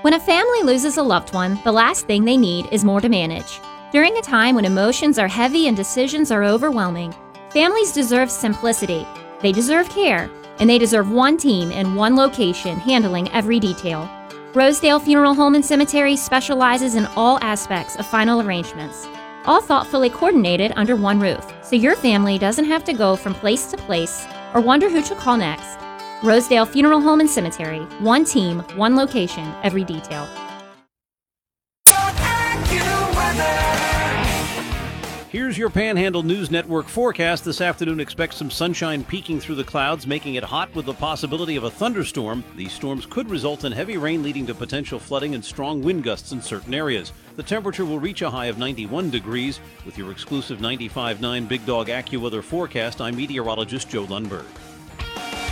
When a family loses a loved one, the last thing they need is more to manage. During a time when emotions are heavy and decisions are overwhelming, families deserve simplicity, they deserve care, and they deserve one team in one location handling every detail. Rosedale Funeral Home and Cemetery specializes in all aspects of final arrangements, all thoughtfully coordinated under one roof, so your family doesn't have to go from place to place or wonder who to call next. Rosedale Funeral Home and Cemetery, one team, one location, every detail. Here's your Panhandle News Network forecast. This afternoon, expect some sunshine peeking through the clouds, making it hot with the possibility of a thunderstorm. These storms could result in heavy rain, leading to potential flooding and strong wind gusts in certain areas. The temperature will reach a high of 91 degrees. With your exclusive 95.9 Big Dog AccuWeather forecast, I'm meteorologist Joe Lundberg.